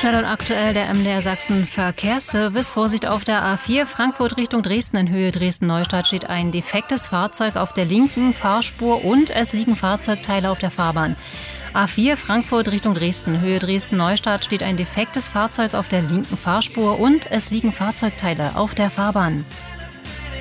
Schnell und aktuell der MDR Sachsen Verkehrsservice. Vorsicht auf der A4 Frankfurt Richtung Dresden in Höhe Dresden-Neustadt steht ein defektes Fahrzeug auf der linken Fahrspur und es liegen Fahrzeugteile auf der Fahrbahn. A4 Frankfurt Richtung Dresden, Höhe Dresden-Neustadt steht ein defektes Fahrzeug auf der linken Fahrspur und es liegen Fahrzeugteile auf der Fahrbahn.